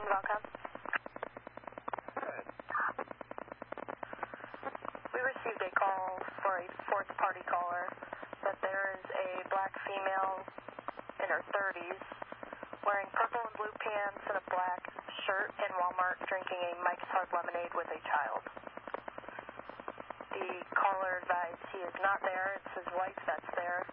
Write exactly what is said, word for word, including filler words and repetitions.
Speaking, welcome. We received a call for a fourth party caller that there is a black female in her thirties wearing purple and blue pants and a black shirt in Walmart drinking a Mike's Hard Lemonade with a child. The caller advised he is not there. It's his wife that's there.